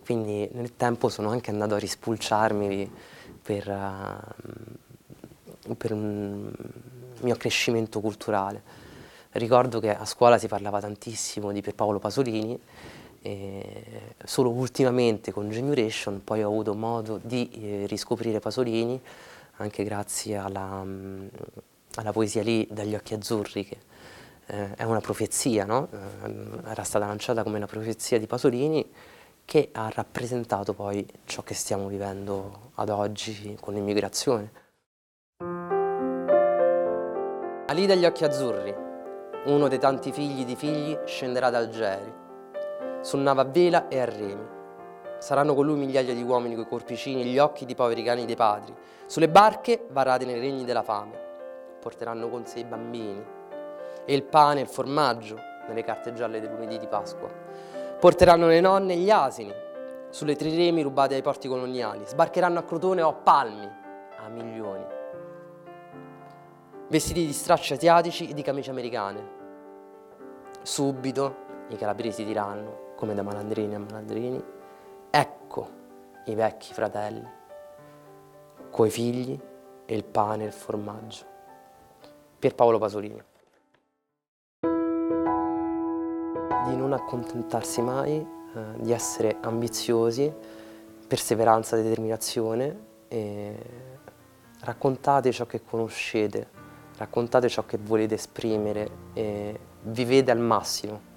quindi nel tempo sono anche andato a rispulciarmi per un mio crescimento culturale. Ricordo che a scuola si parlava tantissimo di Pierpaolo Pasolini e solo ultimamente con Genuration poi ho avuto modo di riscoprire Pasolini anche grazie alla poesia lì, Dagli occhi azzurri, che è una profezia, no? Era stata lanciata come una profezia di Pasolini che ha rappresentato poi ciò che stiamo vivendo ad oggi con l'immigrazione. Ali dagli occhi azzurri, uno dei tanti figli di figli, scenderà da Algeri, su nave a vela e a remi. Saranno con lui migliaia di uomini coi corpicini, gli occhi di poveri cani dei padri, sulle barche varate nei regni della fame. Porteranno con sé i bambini e il pane e il formaggio nelle carte gialle del lunedì di Pasqua. Porteranno le nonne e gli asini sulle triremi rubate ai porti coloniali. Sbarcheranno a Crotone o a Palmi a milioni, vestiti di stracci asiatici e di camicie americane. Subito i calabresi diranno, come da malandrini a malandrini, ecco i vecchi fratelli, coi figli e il pane e il formaggio. Pierpaolo Pasolini. Di non accontentarsi mai, di essere ambiziosi, perseveranza, determinazione, e raccontate ciò che conoscete, raccontate ciò che volete esprimere e vivete al massimo.